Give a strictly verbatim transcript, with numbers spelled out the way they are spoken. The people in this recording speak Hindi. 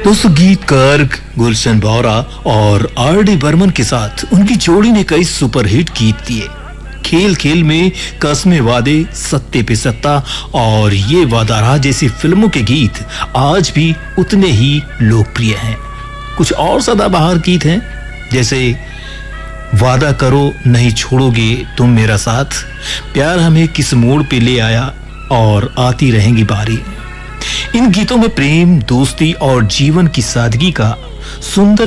उस गीतकार गुलशन बोहरा और आर डी बर्मन के साथ उनकी जोड़ी ने कई सुपरहिट गीत दिए। खेल खेल में, कसमें वादे, सत्ते पे सत्ता और ये वादा रहा जैसी फिल्मों के गीत आज भी उतने ही लोकप्रिय हैं। कुछ और सदाबहार गीत हैं जैसे वादा करो नहीं छोड़ोगे तुम मेरा साथ, प्यार हमें किस मोड़ पे ले आया और आती रहेंगी बारी। इन गीतों में प्रेम, दोस्ती और जीवन की सादगी का सुंदर